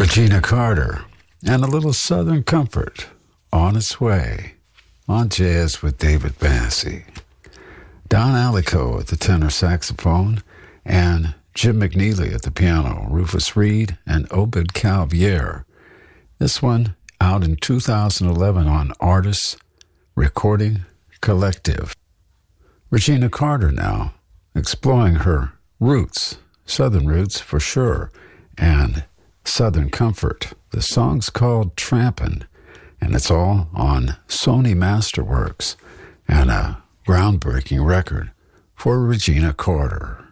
Regina Carter, and a little Southern comfort on its way on Jazz with David Massey. Don Alico at the tenor saxophone and Jim McNeely at the piano, Rufus Reed and Obed Calvier. This one out in 2011 on Artists Recording Collective. Regina Carter now, exploring her roots, Southern roots for sure, and Southern comfort. The song's called Trampin', and it's all on Sony Masterworks, and a groundbreaking record for Regina Carter.